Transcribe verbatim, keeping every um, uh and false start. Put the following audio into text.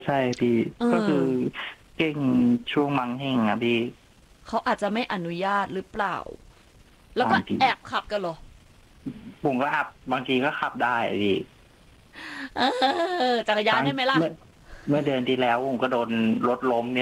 ใช่พี่เอก็คืออเก่งช่วงมังเฮงอ่ะพี่เขาอาจจะไม่อนุญาตหรือเปล่าแล้วก็บางทีแอบขับกันเหรอผมก็ขับบางทีก็ขับได้อะพี่เออจักรยานครั้งได้ไหมล่ะเมื่อเมื่อเดือนที่แล้วผมก็โดนรถล้มเนี่ย